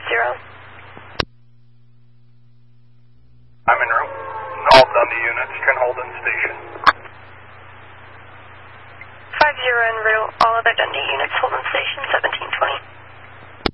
I'm en route. All Dundee units can hold in station. 50 en route. All other Dundee units hold in station 17.